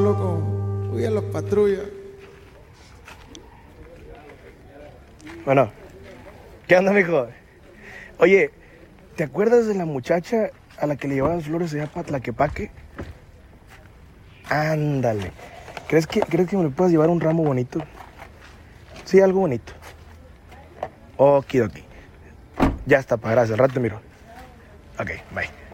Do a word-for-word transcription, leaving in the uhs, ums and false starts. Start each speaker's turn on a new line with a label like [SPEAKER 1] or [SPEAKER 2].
[SPEAKER 1] solo con uy, a los patrullas.
[SPEAKER 2] Bueno, ¿qué onda, mijo? Oye, ¿te acuerdas de la muchacha a la que le llevaban flores allá para Tlaquepaque? Ándale. ¿Crees que, ¿Crees que me le puedas llevar un ramo bonito? Sí, algo bonito. Okidoki. Ya está, para gracias. Al rato te miro. Ok, bye.